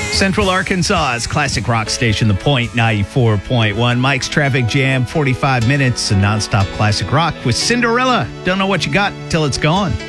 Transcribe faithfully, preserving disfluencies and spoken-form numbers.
Central Arkansas's classic rock station, The Point, ninety-four point one. Mike's Traffic Jam, forty-five minutes of nonstop classic rock with Cinderella. Don't know what you got till it's gone.